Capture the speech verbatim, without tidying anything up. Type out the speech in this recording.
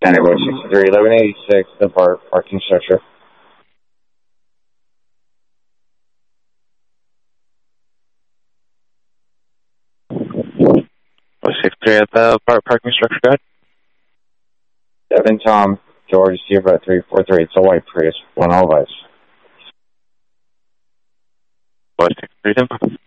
Anyway, sixty-three, eleven eighty-six, the bar, parking structure. Oh, sixty-three at the par- parking structure, go ahead. seven Tom, George, Sierra three four three. It's a white Prius, one all vice. What, sixty-three, then?